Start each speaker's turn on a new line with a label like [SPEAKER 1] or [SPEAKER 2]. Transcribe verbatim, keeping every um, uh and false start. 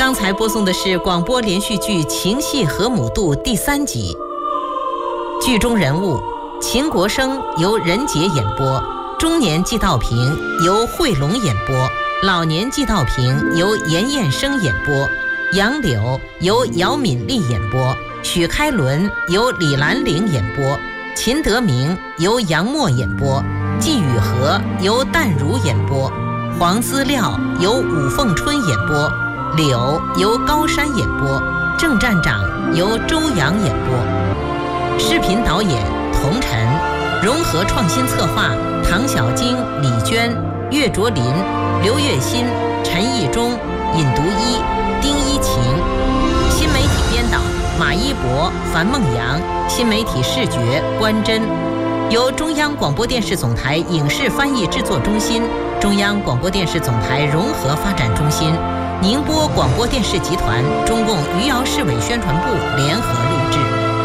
[SPEAKER 1] 刚才播送的是广播连续剧《情系河姆渡》第三集。剧中人物秦国生由任杰演播，中年季道平由惠龙演播，老年季道平由严彦生演播，杨柳由姚敏丽演播，许开伦由李兰玲演播，秦德明由杨默演播，季雨荷由淡如演播，黄资料由武凤春演播，柳由高山演播，郑站长由周阳演播。视频导演童晨，融合创新策划唐小晶、李娟、岳卓林、刘月新、陈义忠、尹独一、丁一晴。新媒体编导马一博、樊梦阳，新媒体视觉关真。由中央广播电视总台影视翻译制作中心、中央广播电视总台融合发展中心、宁波广播电视集团、中共余姚市委宣传部联合录制。